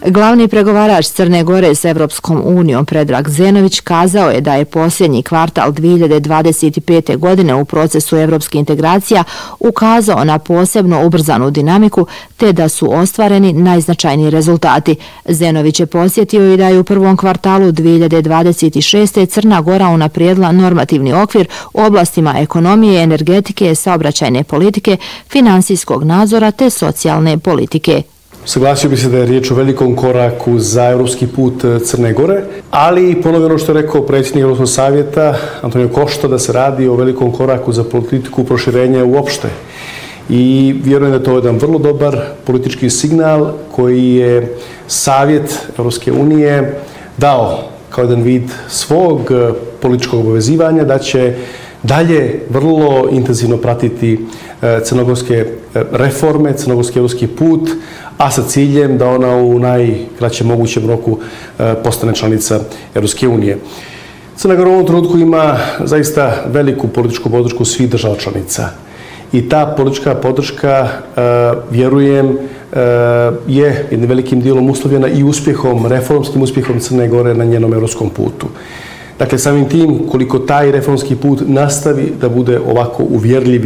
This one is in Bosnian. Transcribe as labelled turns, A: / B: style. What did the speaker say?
A: Glavni pregovarač Crne Gore s Evropskom unijom Predrag Zenović kazao je da je posljednji kvartal 2025. godine u procesu evropskih integracija ukazao na posebno ubrzanu dinamiku te da su ostvareni najznačajniji rezultati. Zenović je podsjetio i da je u prvom kvartalu 2026. Crna Gora unaprijedila normativni okvir u oblastima ekonomije, energetike, saobraćajne politike, finansijskog nadzora te socijalne politike.
B: Saglasio bi se da je riječ o velikom koraku za evropski put Crne Gore, ali i ponovno ono što je rekao predsjednik Evropskog savjeta Antonio Košta, da se radi o velikom koraku za politiku proširenja uopšte. I vjerujem da je to jedan vrlo dobar politički signal koji je Savjet Evropske unije dao kao jedan vid svog političkog obavezivanja da će dalje vrlo intenzivno pratiti crnogorske reforme, crnogorski evropski put, a sa ciljem da ona u najkraćem mogućem roku postane članica Evropske unije. Crna Gora u ovom trenutku ima zaista veliku političku podršku svih država članica. I ta politička podrška, vjerujem, je jednim velikim dijelom uslovljena i uspjehom, reformskim uspjehom Crne Gore na njenom evropskom putu. Dakle, samim tim, koliko taj reformski put nastavi da bude ovako uvjerljiv